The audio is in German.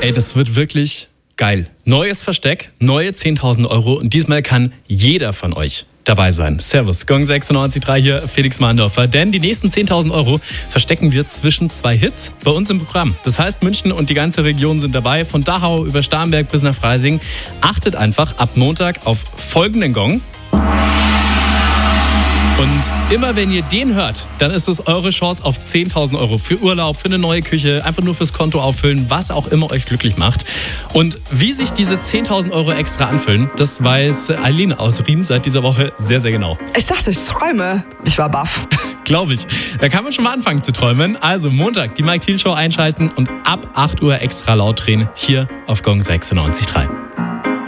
Ey, das wird wirklich geil. Neues Versteck, neue 10.000 Euro und diesmal kann jeder von euch dabei sein. Servus, Gong 96.3 hier, Felix Mahndorfer. Denn die nächsten 10.000 Euro verstecken wir zwischen 2 Hits bei uns im Programm. Das heißt, München und die ganze Region sind dabei, von Dachau über Starnberg bis nach Freising. Achtet einfach ab Montag auf folgenden Gong. Und immer wenn ihr den hört, dann ist es eure Chance auf 10.000 Euro für Urlaub, für eine neue Küche, einfach nur fürs Konto auffüllen, was auch immer euch glücklich macht. Und wie sich diese 10.000 Euro extra anfüllen, das weiß Eileen aus Riem seit dieser Woche sehr, sehr genau. Ich dachte, ich träume. Ich war baff. Glaube ich. Da kann man schon mal anfangen zu träumen. Also Montag die Mike Thiel Show einschalten und ab 8 Uhr extra laut drehen hier auf Gong 96.3.